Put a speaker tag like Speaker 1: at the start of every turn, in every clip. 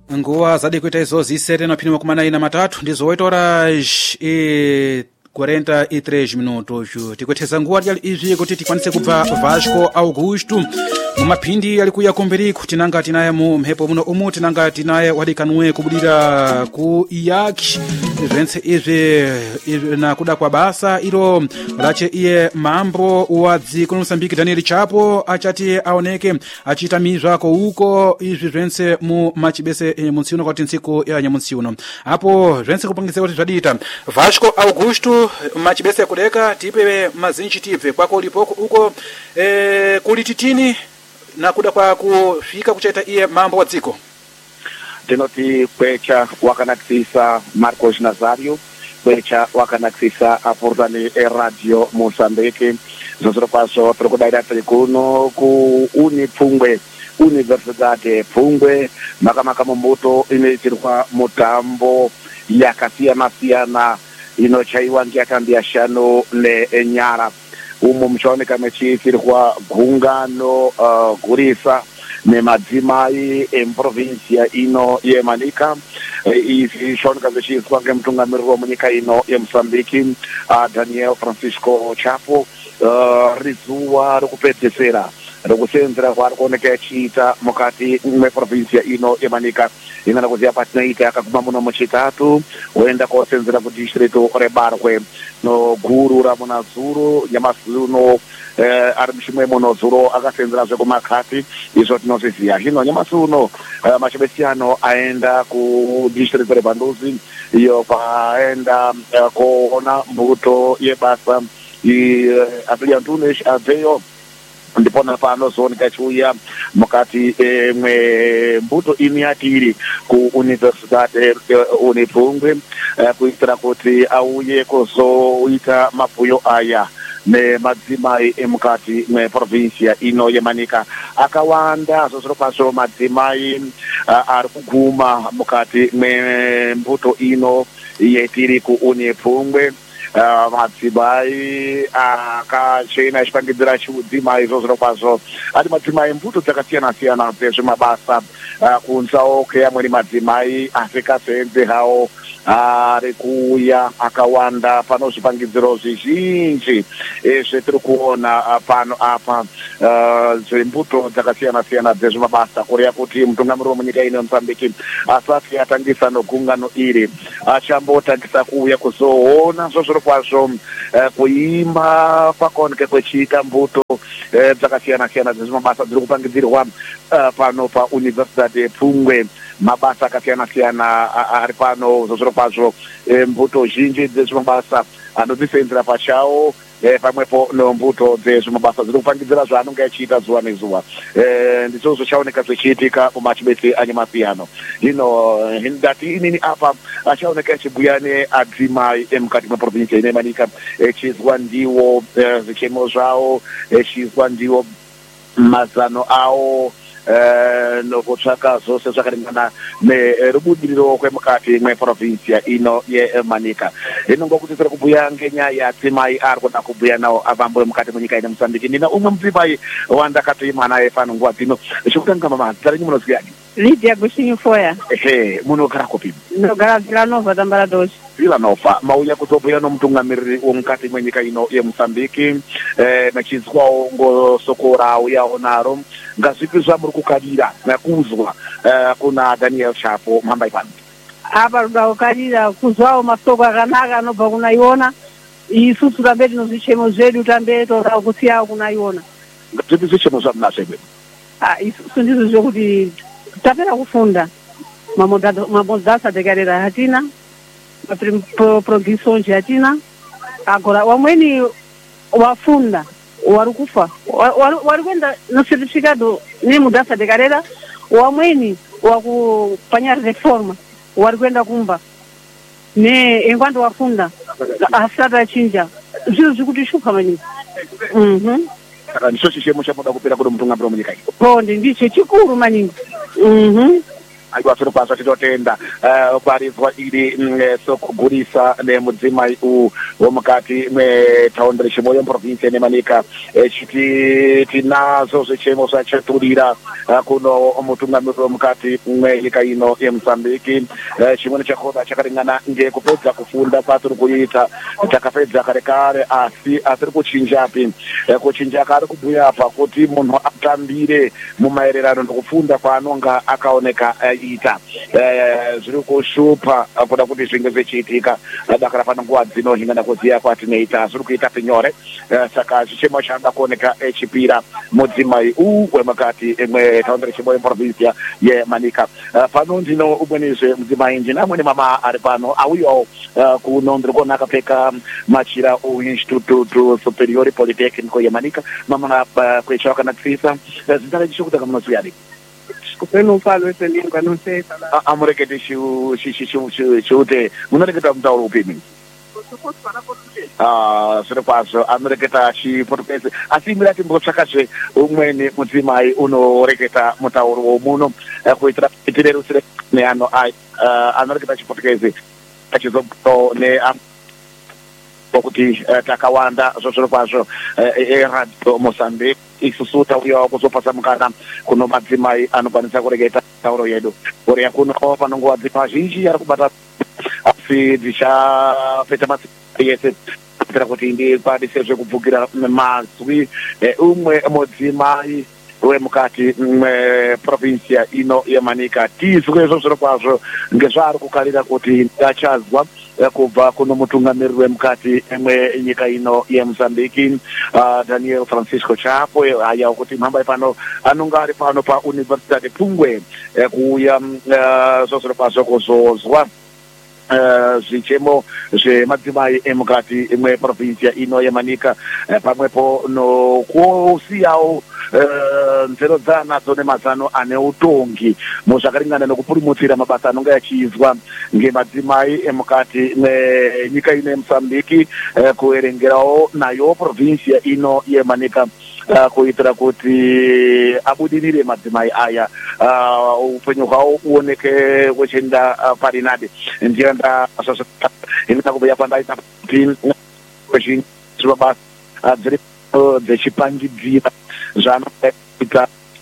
Speaker 1: nguwa zadi kuita izo zisere na phinima kumanayi na matatu ndizo 8 horas e 43 minutos tikutheza nguwa lyali ivi kuti tikwanise kubva Vasco Augusto mumaphindi ali kuya kumberiku tinanga tinaye mu mphepo muno umu tinanga tinaye wadikanwe kubudira ku iyaki ventse ivi na kuda kwa basa ilo lache iye mambo wa dziko la Mosambiki Daniel Chapo achati aoneke achitamizwa ko uko ivi ventse mu machibese munsiuno kwa tinsiku ya nyamunsiuno apo ventse kupangisa kuti zvadita Vasco Augusto machibese kudeka tipe mazinji tibve kwako ulipoko uko kuli titini na kuda kwa kufika kuchaita iye mambo wa dziko
Speaker 2: tinoti kwecha wakanakisisa Marcos Nazario kwecha wakanakisisa aportani Radio Mozambique zozero paso trokudaira kuno ku Unipfungwe Universidade Pfungwe makamaka mumbuto inoitirwa mutambo yakasiyana inochaiwa ngiatambi ashano nenyara umo muchaoneka mechiitirwa gungano gurisa nemadzimai emprovincia ino yeManika izvi zvaoneka zvichiitwa ngemutungamiriri wemunyika ino yeMozambique Daniel Francisco Chapo rizuva rokupedzisira rokusenzera kwaari kuoneka achiita mukati meprovincia ino yeManika ingana kuziva patinoita yakaguma muno muchitatu woenda kosenzera kudistrito reBarwe noguru ramunazuro nyamasi uno ari muchimwe muno zuro akasenzera zvekumakati izvo tinozviziva zvino nyamasi uno machibesiano aenda kudistrito reBanduzi iyo kwaenda kuona mbuto yebasa Abeliantunes abveyo ndipona pano zooneka achiuya mukati mwembuto ini yatiri kuUniversidade Unipfungwe kuitira kuti auye kuzoita mabhuyo aya nemadzimai emukati mweprovincia ino yeManika akawanda zozero paso madzimai ari kuguma mukati mwembuto ino yetiri kuUnipfungwe madzimai akachena achipangidzira chiudzimai izvozvo kwazvo ari madzimai mbuto dzakasiyana-siyana dzezvemabasa kunzawo keamweni madzimai asikasenze hawo ari kuuya akawanda pano zvipangidziro zvizhinji zvetiri kuona pano apa zvembuto dzakasiyana-siyana dzezvemabasa kureva kuti mutungamiriri wemunyika ino yeMozambique asati atangisa nogungano iri achambotangisa kuuya kuzoona zvozviro kwazvo kuimba pakaoneke kwechiita mbuto dzakasiyana-siyana dzezvemabasa dziri kupangidzirwa pano paUniversidade Pfungwe mabasa akasiyana-siyana ari pano zvozviro kwazvo mbuto zhinji dzezvemabasa anodzisenzera pachawo pamwepo nembuto dzezvemabasa dziri kupangidzira zvaanenge achiita zuva nezuva ndizvo zvichaoneka zvichiitika mumachibese anyamapiyano hino ndati inini apa achaoneka achibhuya neadzimai emukati mweprovincia ino yeManika echizwa ndiwo zvichemo zvavo echizwa ndiwo mazano awo nokutsvaka zvose zvakaringana nerubudiriro kwemukati mweprovincia ino yeManika hino ngokuti tiri kubhuya ngenyaya yadzimai ari kuda kubhuya nawo avambo mukati mwenyika ino yeMozambique ndina umwe mudzimai wandakatoima naye pano nguva dzino chekutanga mama zita renyu munoziyani
Speaker 3: Lydia Agostinho Foya
Speaker 2: munogara kupi
Speaker 3: ndinogara Villanova Tambaradoshi
Speaker 2: Villanova mauya kuzobhuya nomutungamiriri womukati mwenyika ino yeMozambique machizwawo ngosoko rauyawo naro ngazvipi zvamuri kukarira nakuzwa kuna Daniel Chapo mhambai pano
Speaker 3: apa ruda kukarira kuzwawo masoko akanaka anobva kunaiona isusu tambe tinozvichemo zvedu tambe toda kusiyawo kunaiona
Speaker 2: zvipi zvichemo zvamunazvo ikwepo
Speaker 3: isusu ndizvo zvokuti tapera kufunda mamodhasa dekarera hatina progresonje hatina agora wamweni wafunda wari kufa wari kuenda nocertificado nemudhasa dekarera wamweni wakupanya reforma wari kuenda kumba engwando wafunda asati achinja zviro zvikuti shupa maningi
Speaker 2: ndicho chichemo chamuda kupera kuti mutungamiriri wemunyika ino
Speaker 3: bonde ndicho chikuru maningi
Speaker 2: aiwa zviro kwazvo tinotenda paridzwa iri sokugurisa nemudzimai womukati mwetaundi rechimoyo muprovinsi nemanika chiti tinazo zvichemo zvachaturira kuno mutungamiriri womukati mwenyika ino yeMozambique. Chimweni chakona chakaringana ngekupedza kufunda kwatiri kuita takapedza kare kare asi atiri kuchinjapi kuchinja kari kubhuya apa kuti munhu atambire mumaererano nekufunda kwaanonga akaoneka ita zviri kushupa kuda kuti zvinge zvichiitika dakara pano nguva dzino hingana kuziya kwatinoita zviri kuita pinyore saka zvichemo chada kuoneka echipira mudzimai wemukati mwetaundi rechimoyo muprovinsi yemanika. Pano ndino umwenizve mudzimai ndina amweni mama ari pano auyawo kuno ndiri kuona akapfeka machira uinstituto superiori polytechnico yemanika. Mama kwecha wakanakisisa zita rechi kuti kamunozuyani
Speaker 3: kupeno ufalo weselingwa nosesa
Speaker 2: amurekete chiute munoreketa mutauro upini zviro kwazvo anoreketa chiportuguese asi imira timbotsvakazve umweni mudzimai unoreketa mutauro womuno kuitira tirerusire neano anoreketa chiportuguese achizobvawo kuti takawanda zviro kwazvo eradio Mozambique isusu tauyawo kuzopasa mukana kuno madzimai anokwanisa kureketa tauro yedu kureya kuno panonguva dzima zhinji ari kubata asi dzichapeta masiku yese kuitira kuti ndikwanise zvekubvukira mazwi umwe mudzimai wemukati mweprovinsi ino yemanika tizwe izvo zviro kwazvo ngezvaari kukarira kuti achazwa kubva kuno mutungamiriri wemukati mwenyika ino yeMozambique Daniel Francisco Chapo ayawo kuti mhamba pano anonga ari pano pauniversity Pungwe kuuya zviro kwazvo kuzozwa zvichemo zvemadzimai emukati mweprovinsi ino yemanika pamwepo nokusiyawo nzero dzanadzo nemazano ane utongi muzvakaringana nekupurumutsira mabasa anonga achiizwa ngemadzimai emukati mwenyika ino yeMozambique kuerengerawo nayo provinsi ino yemanika kuitira kuti abudirire madzimai aya upenyu hwavo uoneke kuchienda parinade ndienda inoita kubuya pandaita kuti mabasa dziri dzechipangidzira zvanoita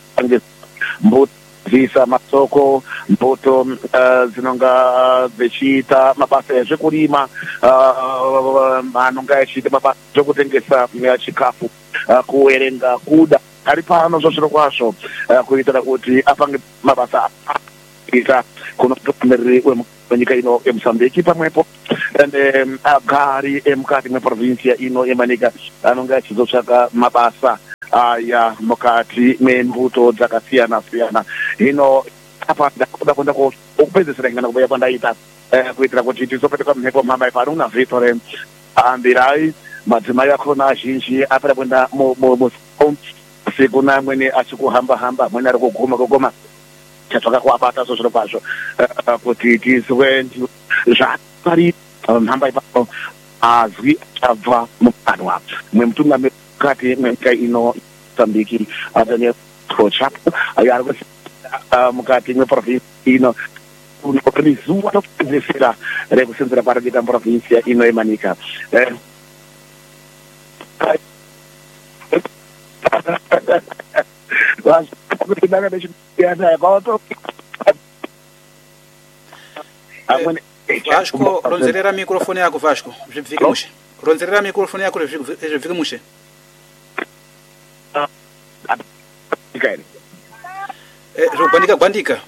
Speaker 2: mbutisa masoko mbuto dzinonga dzichiita mabasa ezvekurima anonga achiita mabasa zvekutengesa chikafu kuerenga kuda ari pano zviro kwazvo kuitira kuti apange mabasa ita kuno mutungamiriri wenyika ino yeMozambique pamwepo agari emukati mweprovinsi ino yemanika anonga achizotsvaka mabasa aya mukati membuto dzakasiyana siyana. Hino apa ndakuda kuenda kupedzisira ngana kubuya pandaita kuitira kuti tizopetuka mhepo mhamba panona Victor ambirai madzimai akona azhinji apera kuenda siku namwene achikuhamba amweni ari kugoma chatsvaka kuabata zviro kwazvo kuti tizwe zvakari mhamba ipapo azwi achabva mukanwa mwemutungamiriri mukati mwenyika ino Mozambique Daniel Chapo ari mukati mweprovinsi ino zuva rokupedzisira rekusenzera parakita muprovinsi ino yemanika.
Speaker 1: Vasco, ronzerera mikrofoni yako Vasco, zvibvike mushe. Ronzerera mikrofoni yako zvibvike mushe. Zvogwandika.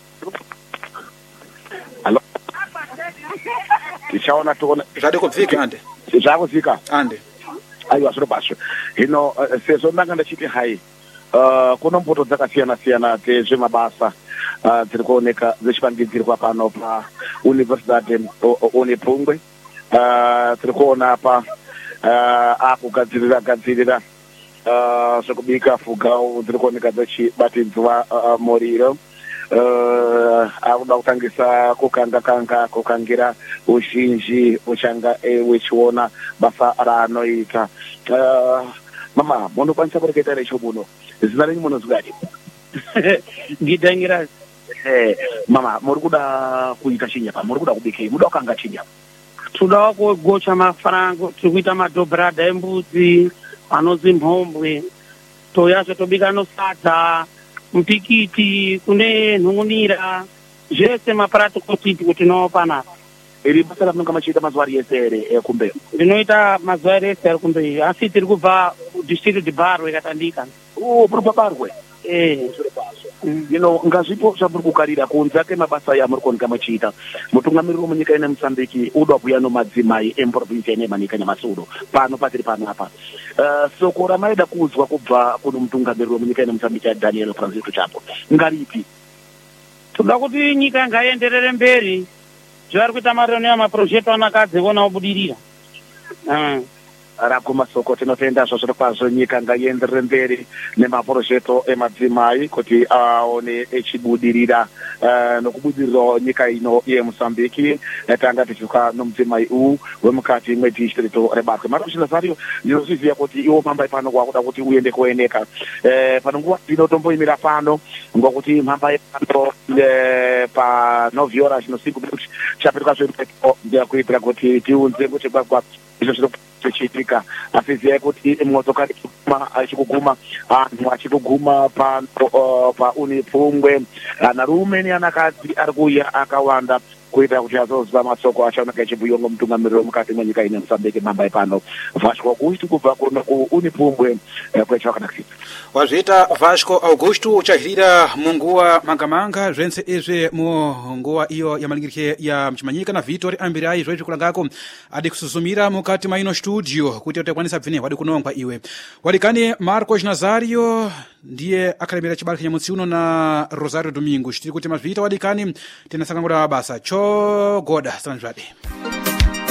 Speaker 2: Hello. Tichaona tuona
Speaker 1: zvade kubvika ande.
Speaker 2: Zvakuzika
Speaker 1: ande.
Speaker 2: Aiwa zviro kwazvo. Hino sezvo ndanga ndachiti hai kuno mbuto dzakasiyana siyana dzezvemabasa dziri kuoneka dzichipangidzirwa pano pa University one Pungwe tiri kuona apa akugadzirira zvekubika fugawo dziri kuoneka dzichibatidzwa muriro akuda kutangisa kukangira uzhinji uchanga wechiona basa raanoita. Mama munokwanisa kureketa necho muno zina renyu munozwani?
Speaker 3: Gidangira
Speaker 2: mama muri kuda kuita chinya pa muri kuda kubikei muda wakanga chinya
Speaker 3: toda kugocha mafarango tiri kuita madhobhradha embudzi anonzi mhombwe toyacho tobika nosadza mupikiti kune nhungunira zvese maparatokotiti kuti nowo panapa
Speaker 2: iri basa ramunonga machiita mazuva ari ese ere kumbeyo
Speaker 3: ndinoita mazuva ari ese ari kumbeyo asi tiri kubva district dibarwe ikatandika
Speaker 2: muri pabarwe ngazvipo zvamuri kukarira kunze kwemabasa yamuri kuoneka machiita mutungamiriri wemunyika ine Mozambique uda kuuya nomadzimai emprovinsi ine manika nyamasudo pano patiri pano apa soko ramaida kuzwa kubva kuno mutungamiriri wemunyika ine Mozambique Daniel Francisco Chapo ngaripi
Speaker 3: toda kuti nyika ngaenderere mberi zvari kuita mareno yamaprojekti anakadzi vona obudirira
Speaker 2: rakumasoko tinotenda zvazviri kwazvo nyika ngaienderere mberi nemaprojekto emadzimai kuti aone echibudirira nokubudirirawo nyika ino yeMozambique tanga tichiuka nomudzimai uyu wemukati mwedistrito reBarwe marochinazariyo ndinozviziva kuti iwo mhambai pano kwakuda kuti uende kuoneka pano nguva tinotomboimira pano ngokuti mhambai pano pa9 horas usiku kuti chapetuka zverupepo kuitira kuti tiunze kuti kwakwa izvo zviri zvichiitika asi ziyai kuti motokari achikuguma anhu achikuguma paUnipungwe anarume neanakadzi ari kuuya akawanda kuita kuti azozwa masoko achaoneka echibhuyiwa ngomutungamiriri wemukati mwenyika ine Mozambique mhambai pano Vasco Augusto kubva kuno kuUnipungwe kwechakadakisa
Speaker 1: wazviita Vasco Augusto uchahirira munguwa mangamanga zvense izvi munguwa iyo yamalingirike ya mchimanyika na Vitor Ambirai zvezvi kulangako adi kusuzumira mukati maino studio kuti utakwanisa bvine wadi kunongwa iwe wadikani Marcos Nazario ndiye akalemera chibalo kenyamutsi uno na Rosario Domingo tiri kuti mazviita wadikani tinasangangura basa cho goda sanjwadi